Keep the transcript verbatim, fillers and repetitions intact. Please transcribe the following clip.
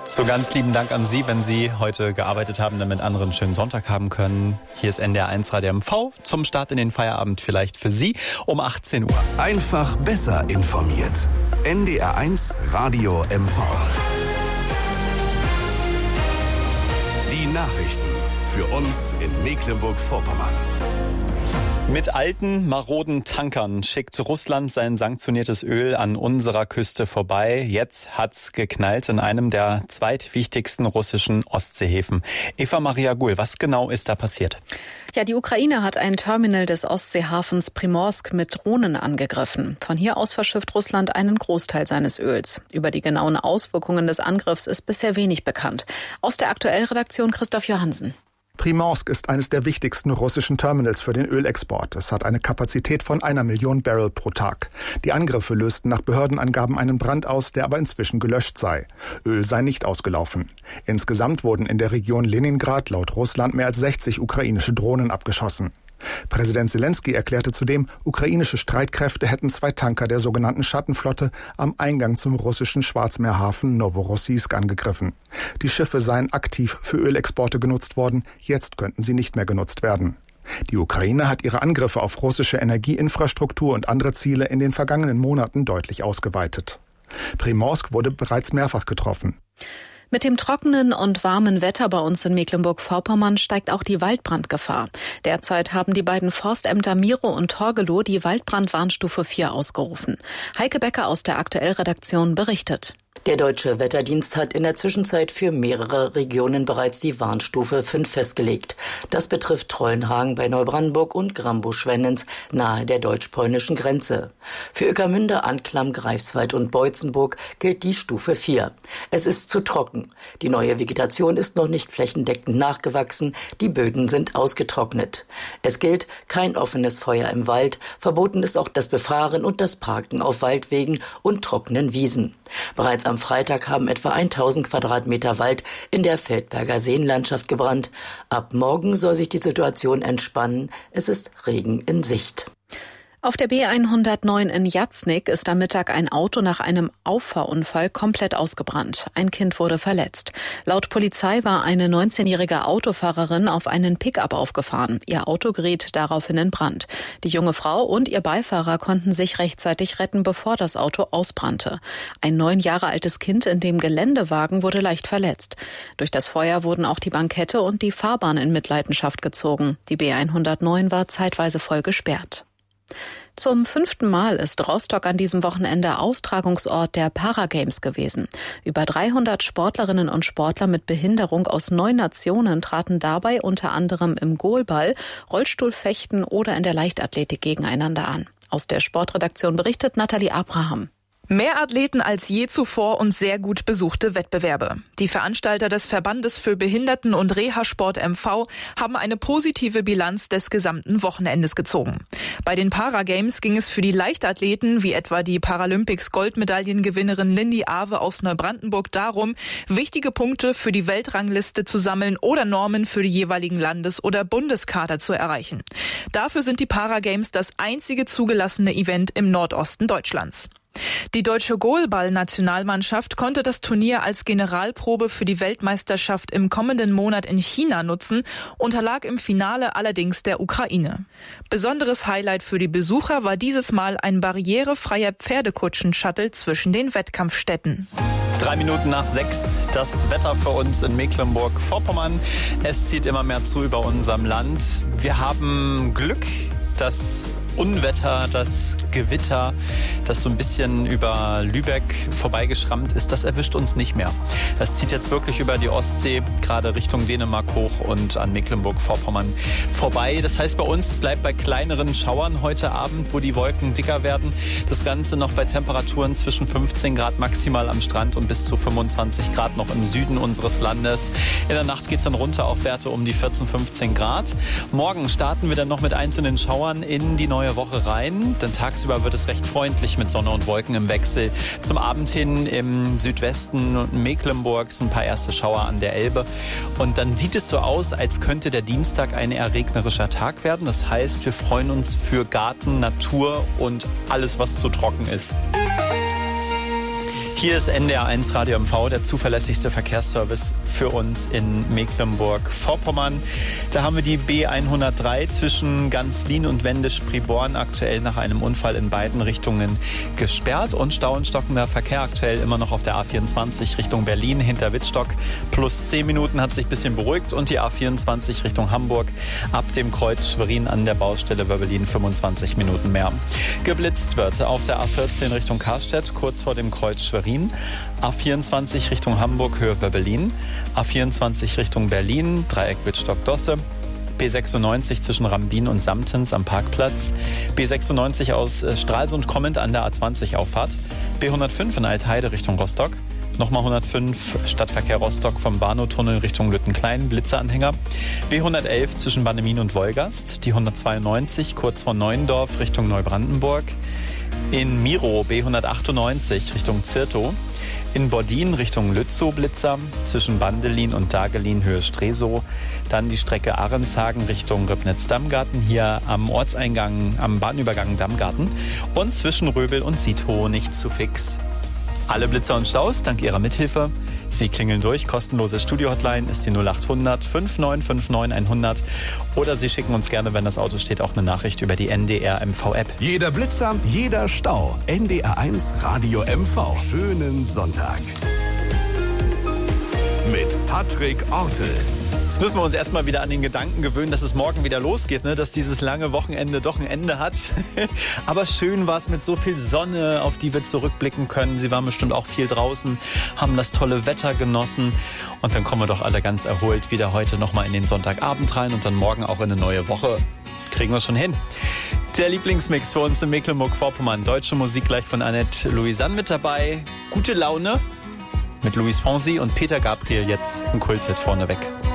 So ganz lieben Dank an Sie, wenn Sie heute gearbeitet haben, damit andere einen schönen Sonntag haben können. Hier ist N D R eins Radio M V zum Start in den Feierabend vielleicht für Sie um achtzehn Uhr. Einfach besser informiert. N D R eins Radio M V. Die Nachrichten für uns in Mecklenburg-Vorpommern. Mit alten, maroden Tankern schickt Russland sein sanktioniertes Öl an unserer Küste vorbei. Jetzt hat's geknallt in einem der zweitwichtigsten russischen Ostseehäfen. Eva Maria Guhl, was genau ist da passiert? Ja, die Ukraine hat ein Terminal des Ostseehafens Primorsk mit Drohnen angegriffen. Von hier aus verschifft Russland einen Großteil seines Öls. Über die genauen Auswirkungen des Angriffs ist bisher wenig bekannt. Aus der Aktuellredaktion Christoph Johansen. Primorsk ist eines der wichtigsten russischen Terminals für den Ölexport. Es hat eine Kapazität von einer Million Barrel pro Tag. Die Angriffe lösten nach Behördenangaben einen Brand aus, der aber inzwischen gelöscht sei. Öl sei nicht ausgelaufen. Insgesamt wurden in der Region Leningrad laut Russland mehr als sechzig ukrainische Drohnen abgeschossen. Präsident Selenskyj erklärte zudem, ukrainische Streitkräfte hätten zwei Tanker der sogenannten Schattenflotte am Eingang zum russischen Schwarzmeerhafen Novorossiysk angegriffen. Die Schiffe seien aktiv für Ölexporte genutzt worden, jetzt könnten sie nicht mehr genutzt werden. Die Ukraine hat ihre Angriffe auf russische Energieinfrastruktur und andere Ziele in den vergangenen Monaten deutlich ausgeweitet. Primorsk wurde bereits mehrfach getroffen. Mit dem trockenen und warmen Wetter bei uns in Mecklenburg-Vorpommern steigt auch die Waldbrandgefahr. Derzeit haben die beiden Forstämter Miro und Torgelow die Waldbrandwarnstufe vier ausgerufen. Heike Becker aus der Aktuellredaktion berichtet. Der Deutsche Wetterdienst hat in der Zwischenzeit für mehrere Regionen bereits die Warnstufe fünf festgelegt. Das betrifft Trollenhagen bei Neubrandenburg und Grambusch-Schwennens nahe der deutsch-polnischen Grenze. Für Ueckermünde, Anklam, Greifswald und Beutzenburg gilt die Stufe vier. Es ist zu trocken. Die neue Vegetation ist noch nicht flächendeckend nachgewachsen, die Böden sind ausgetrocknet. Es gilt kein offenes Feuer im Wald, verboten ist auch das Befahren und das Parken auf Waldwegen und trockenen Wiesen. Bereits am Freitag haben etwa tausend Quadratmeter Wald in der Feldberger Seenlandschaft gebrannt. Ab morgen soll sich die Situation entspannen. Es ist Regen in Sicht. Auf der B hundertneun in Jatznik ist am Mittag ein Auto nach einem Auffahrunfall komplett ausgebrannt. Ein Kind wurde verletzt. Laut Polizei war eine neunzehnjährige Autofahrerin auf einen Pickup aufgefahren. Ihr Auto geriet daraufhin in Brand. Die junge Frau und ihr Beifahrer konnten sich rechtzeitig retten, bevor das Auto ausbrannte. Ein neun Jahre altes Kind in dem Geländewagen wurde leicht verletzt. Durch das Feuer wurden auch die Bankette und die Fahrbahn in Mitleidenschaft gezogen. Die B hundertneun war zeitweise voll gesperrt. Zum fünften Mal ist Rostock an diesem Wochenende Austragungsort der Paragames gewesen. Über dreihundert Sportlerinnen und Sportler mit Behinderung aus neun Nationen traten dabei unter anderem im Goalball, Rollstuhlfechten oder in der Leichtathletik gegeneinander an. Aus der Sportredaktion berichtet Nathalie Abraham. Mehr Athleten als je zuvor und sehr gut besuchte Wettbewerbe. Die Veranstalter des Verbandes für Behinderten- und Reha-Sport M V haben eine positive Bilanz des gesamten Wochenendes gezogen. Bei den Paragames ging es für die Leichtathleten, wie etwa die Paralympics-Goldmedaillengewinnerin Lindy Awe aus Neubrandenburg, darum, wichtige Punkte für die Weltrangliste zu sammeln oder Normen für die jeweiligen Landes- oder Bundeskader zu erreichen. Dafür sind die Paragames das einzige zugelassene Event im Nordosten Deutschlands. Die deutsche Goalball-Nationalmannschaft konnte das Turnier als Generalprobe für die Weltmeisterschaft im kommenden Monat in China nutzen, unterlag im Finale allerdings der Ukraine. Besonderes Highlight für die Besucher war dieses Mal ein barrierefreier Pferdekutschen-Shuttle zwischen den Wettkampfstätten. Drei Minuten nach sechs, das Wetter für uns in Mecklenburg-Vorpommern. Es zieht immer mehr zu über unserem Land. Wir haben Glück, dass Unwetter, das Gewitter, das so ein bisschen über Lübeck vorbeigeschrammt ist, das erwischt uns nicht mehr. Das zieht jetzt wirklich über die Ostsee, gerade Richtung Dänemark hoch und an Mecklenburg-Vorpommern vorbei. Das heißt, bei uns bleibt bei kleineren Schauern heute Abend, wo die Wolken dicker werden. Das Ganze noch bei Temperaturen zwischen fünfzehn Grad maximal am Strand und bis zu fünfundzwanzig Grad noch im Süden unseres Landes. In der Nacht geht es dann runter auf Werte um die vierzehn, fünfzehn Grad. Morgen starten wir dann noch mit einzelnen Schauern in die neue Woche rein, denn tagsüber wird es recht freundlich mit Sonne und Wolken im Wechsel. Zum Abend hin im Südwesten Mecklenburgs ein paar erste Schauer an der Elbe. Und dann sieht es so aus, als könnte der Dienstag ein eher regnerischer Tag werden. Das heißt, wir freuen uns für Garten, Natur und alles, was zu trocken ist. Hier ist N D R eins Radio M V, der zuverlässigste Verkehrsservice für uns in Mecklenburg-Vorpommern. Da haben wir die B hundertdrei zwischen Ganzlin und Wendisch-Priborn aktuell nach einem Unfall in beiden Richtungen gesperrt und Stau und stockender Verkehr aktuell immer noch auf der A vierundzwanzig Richtung Berlin hinter Wittstock. Plus zehn Minuten, hat sich ein bisschen beruhigt, und die A vierundzwanzig Richtung Hamburg ab dem Kreuz Schwerin an der Baustelle Wöbbelin fünfundzwanzig Minuten mehr. Geblitzt wird auf der A vierzehn Richtung Karstedt kurz vor dem Kreuz Schwerin. A vierundzwanzig Richtung Hamburg, Höhe Wöbbelin. A vierundzwanzig Richtung Berlin, Dreieck Wittstock-Dosse. B sechsundneunzig zwischen Rambin und Samtens am Parkplatz. B sechsundneunzig aus Stralsund kommend an der A zwanzig Auffahrt. B hundertfünf in Altheide Richtung Rostock. Nochmal hundertfünf Stadtverkehr Rostock vom Warnow-Tunnel Richtung Lüttenklein, Blitzeranhänger. B hundertelf zwischen Bannemin und Wolgast. Die hundertzweiundneunzig kurz vor Neuendorf Richtung Neubrandenburg. In Miro B hundertachtundneunzig Richtung Zirtow. In Bordin Richtung Lützow Blitzer zwischen Bandelin und Dagelin Höhe Stresow. Dann die Strecke Ahrenshagen Richtung Ribnitz-Dammgarten, hier am Ortseingang, am Bahnübergang Dammgarten. Und zwischen Röbel und Siethow nicht zu fix. Alle Blitzer und Staus dank Ihrer Mithilfe. Sie klingeln durch. Kostenlose Studio-Hotline ist die null achthundert fünfundneunzig neunundfünfzig hundert. Oder Sie schicken uns gerne, wenn das Auto steht, auch eine Nachricht über die N D R M V-App. Jeder Blitzer, jeder Stau. N D R eins Radio M V. Schönen Sonntag. Mit Patrick Ortel. Jetzt müssen wir uns erstmal wieder an den Gedanken gewöhnen, dass es morgen wieder losgeht, ne? Dass dieses lange Wochenende doch ein Ende hat. Aber schön war es mit so viel Sonne, auf die wir zurückblicken können. Sie waren bestimmt auch viel draußen, haben das tolle Wetter genossen. Und dann kommen wir doch alle ganz erholt wieder heute nochmal in den Sonntagabend rein und dann morgen auch in eine neue Woche. Kriegen wir schon hin. Der Lieblingsmix für uns in Mecklenburg-Vorpommern. Deutsche Musik gleich von Annette Louisanne mit dabei. Gute Laune mit Luis Fonsi und Peter Gabriel, jetzt ein Kulthit vorneweg.